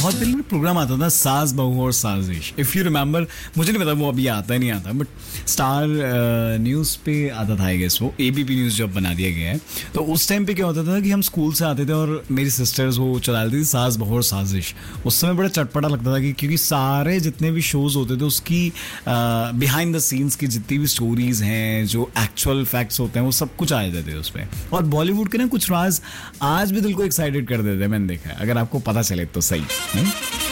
बहुत पहले प्रोग्राम आता था सास बहू और साजिश, इफ़ यू रिमेंबर. मुझे नहीं पता वो अभी आता है नहीं आता, बट स्टार न्यूज़ पे आता था आई गेस. वो एबीपी न्यूज़ जब बना दिया गया है तो उस टाइम पे क्या होता था कि हम स्कूल से आते थे और मेरी सिस्टर्स वो चला देती थी सास बहू और साजिश. उस समय बड़ा चटपटा लगता था कि क्योंकि सारे जितने भी शोज़ होते थे उसकी बिहाइंड द सीन्स की जितनी भी स्टोरीज हैं, जो एक्चुअल फैक्ट्स होते हैं, वो सब कुछ आ जाते थे उसमें. और बॉलीवुड के ना कुछ राज आज भी दिल को एक्साइटेड कर देते हैं, मैंने देखा है. अगर आपको पता चले तो सही नहीं.